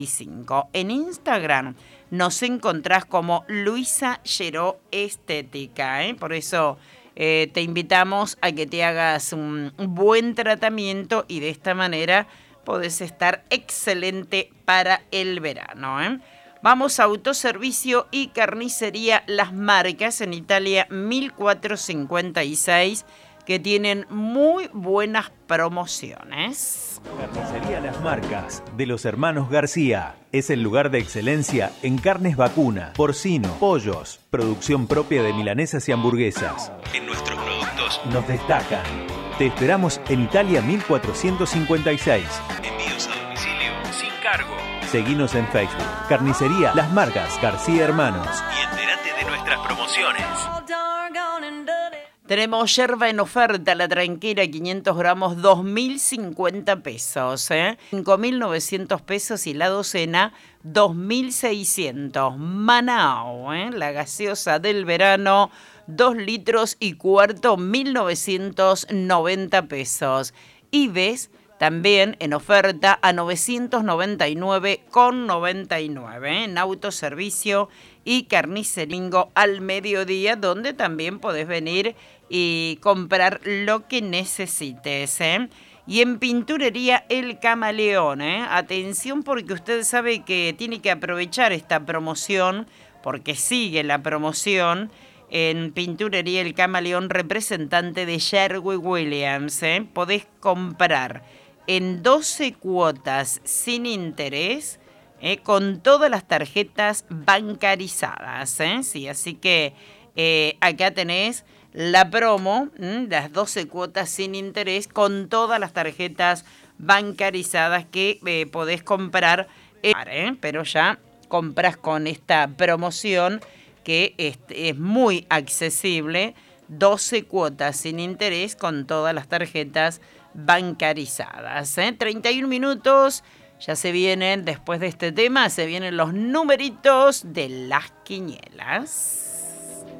En Instagram nos encontrás como Luisa Lleró Estética, Por eso te invitamos a que te hagas un buen tratamiento y de esta manera podés estar excelente para el verano, Vamos a Autoservicio y Carnicería Las Marcas en Italia 1456, que tienen muy buenas promociones. Carnicería Las Marcas, de los hermanos García. Es el lugar de excelencia en carnes vacuna, porcino, pollos, producción propia de milanesas y hamburguesas. En nuestros productos nos destacan. Te esperamos en Italia 1456. Envíos a domicilio sin cargo. Seguinos en Facebook. Carnicería Las Marcas García Hermanos. Y entérate de nuestras promociones. Tenemos yerba en oferta, la tranquera, 500 gramos, 2.050 pesos, 5.900 pesos y la docena, 2.600. Manao, la gaseosa del verano, 2 litros y cuarto, 1.990 pesos. Y ves también en oferta a 999,99 en Autoservicio y Carnicería al mediodía, donde también podés venir y comprar lo que necesites, Y en Pinturería El Camaleón, atención, porque usted sabe que tiene que aprovechar esta promoción, porque sigue la promoción en Pinturería El Camaleón, representante de Sherwin-Williams, Podés comprar en 12 cuotas sin interés, con todas las tarjetas bancarizadas, Sí, así que acá tenés la promo, las 12 cuotas sin interés con todas las tarjetas bancarizadas que podés comprar, pero ya compras con esta promoción que es muy accesible, 12 cuotas sin interés con todas las tarjetas bancarizadas. 31 minutos, ya se vienen, después de este tema, se vienen los numeritos de las quinielas.